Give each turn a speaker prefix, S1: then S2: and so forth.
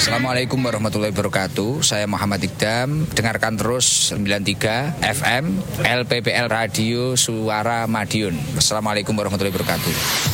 S1: Assalamualaikum warahmatullahi wabarakatuh. Saya Muhammad Ikdam. Dengarkan terus 93 FM LPPL Radio Suara Madiun. Assalamualaikum warahmatullahi wabarakatuh.